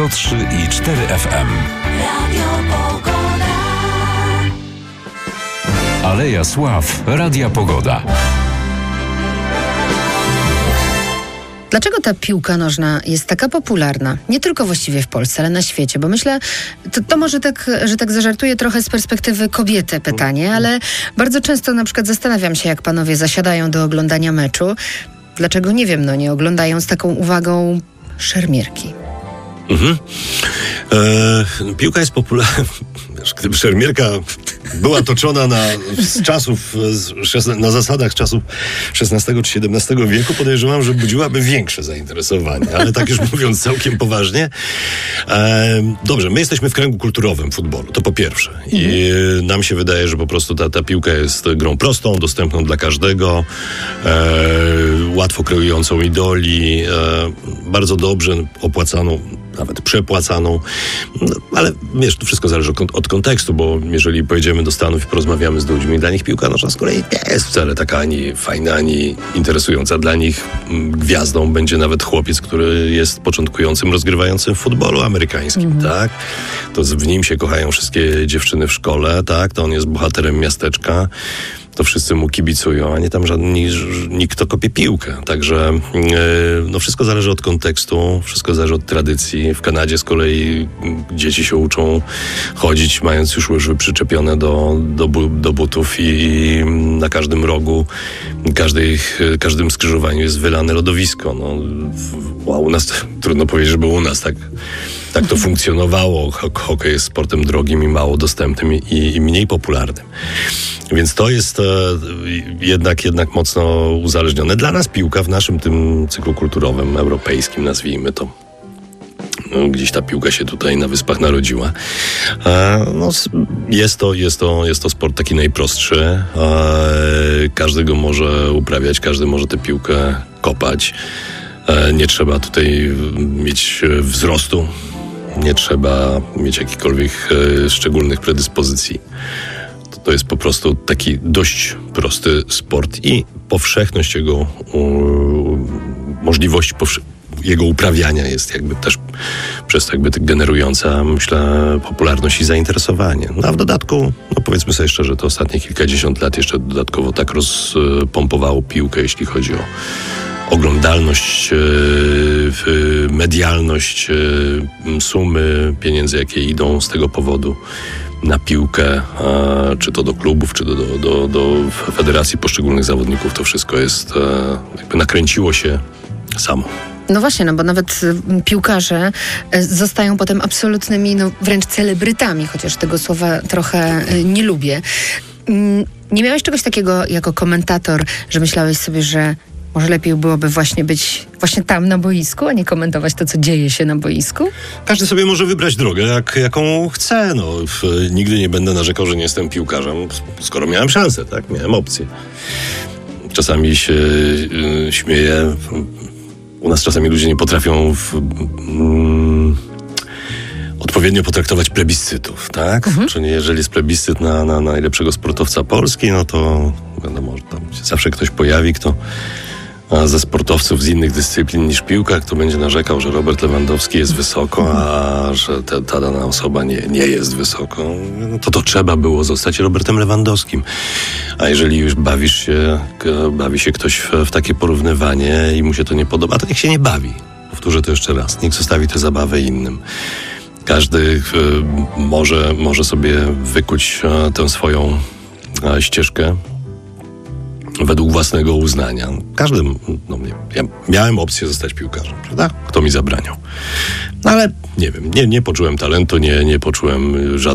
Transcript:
103,4 FM. Aleja Sław, Radia Pogoda. Dlaczego ta piłka nożna jest taka popularna? Nie tylko właściwie w Polsce, ale na świecie. Bo myślę, to może tak, że tak zażartuję trochę z perspektywy kobiety pytanie, ale bardzo często na przykład zastanawiam się, jak panowie zasiadają do oglądania meczu. Dlaczego, nie wiem, nie oglądają z taką uwagą szermierki? Piłka jest popularna. Gdyby szermierka była toczona na zasadach czasów XVI czy XVII wieku, podejrzewam, że budziłaby większe zainteresowanie. Ale tak już mówiąc całkiem poważnie. Dobrze, my jesteśmy w kręgu kulturowym futbolu, to po pierwsze. I nam się wydaje, że po prostu ta piłka jest grą prostą, dostępną dla każdego, łatwo kreującą idoli, bardzo dobrze opłacaną, nawet przepłacaną, ale wiesz, to wszystko zależy od kontekstu, bo jeżeli pojedziemy do Stanów i porozmawiamy z ludźmi, dla nich piłka nożna z kolei nie jest wcale taka ani fajna, ani interesująca. Dla nich gwiazdą będzie nawet chłopiec, który jest początkującym rozgrywającym w futbolu amerykańskim, tak? To w nim się kochają wszystkie dziewczyny w szkole, tak? To on jest bohaterem miasteczka. To wszyscy mu kibicują, a nie tam nikt, kto kopie piłkę. Także wszystko zależy od kontekstu, wszystko zależy od tradycji. W Kanadzie z kolei dzieci się uczą chodzić, mając już łyżwy przyczepione do butów i na każdym rogu, każdym skrzyżowaniu jest wylane lodowisko. U nas trudno powiedzieć, żeby u nas tak to funkcjonowało. Hokej jest sportem drogim i mało dostępnym i mniej popularnym. Więc to jest jednak mocno uzależnione. Dla nas piłka w naszym tym cyklu kulturowym, europejskim, nazwijmy to, gdzieś ta piłka się tutaj na Wyspach narodziła. Jest to sport taki najprostszy. Każdy go może uprawiać, każdy może tę piłkę kopać. Nie trzeba tutaj mieć wzrostu, nie trzeba mieć jakichkolwiek szczególnych predyspozycji. To jest po prostu taki dość prosty sport i powszechność jego możliwości jego uprawiania jest jakby też przez to generująca, myślę, popularność i zainteresowanie. A w dodatku, powiedzmy sobie szczerze, to ostatnie kilkadziesiąt lat jeszcze dodatkowo tak rozpompowało piłkę, jeśli chodzi o oglądalność, medialność, sumy pieniędzy, jakie idą z tego powodu na piłkę, czy to do klubów, czy do federacji poszczególnych zawodników. To wszystko jest, nakręciło się samo. No właśnie, bo nawet piłkarze zostają potem absolutnymi, wręcz celebrytami, chociaż tego słowa trochę nie lubię. Nie miałeś czegoś takiego jako komentator, że myślałeś sobie, że może lepiej byłoby być tam na boisku, a nie komentować to, co dzieje się na boisku? Każdy sobie może wybrać drogę, jaką chce. Nigdy nie będę narzekał, że nie jestem piłkarzem, skoro miałem szansę, tak? Miałem opcję. Czasami się śmieję. U nas czasami ludzie nie potrafią odpowiednio potraktować plebiscytów, tak? Czyli jeżeli jest plebiscyt na najlepszego sportowca Polski, to wiadomo, że tam się zawsze ktoś pojawi, kto ze sportowców z innych dyscyplin niż piłka, kto będzie narzekał, że Robert Lewandowski jest wysoko, a że ta dana osoba nie jest wysoko, to trzeba było zostać Robertem Lewandowskim. A jeżeli już bawi się ktoś w takie porównywanie i mu się to nie podoba, to niech się nie bawi. Powtórzę to jeszcze raz. Niech zostawi tę zabawę innym. Każdy może sobie wykuć tę swoją ścieżkę według własnego uznania. Ja miałem opcję zostać piłkarzem, prawda? Kto mi zabraniał? Ale nie wiem, nie poczułem talentu, nie poczułem żadnych